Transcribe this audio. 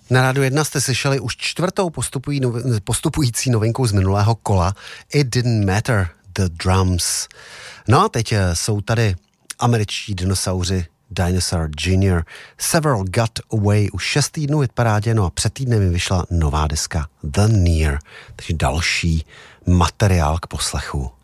Na Rádiu 1 jste slyšeli už čtvrtou postupující novinku z minulého kola It Didn't Matter, The Drums. No a teď jsou tady američtí dinosauři Dinosaur Jr. Several Got Away už 6 týdnů hitparádě, no a před týdnem mi vyšla nová deska The Near, takže další materiál k poslechu.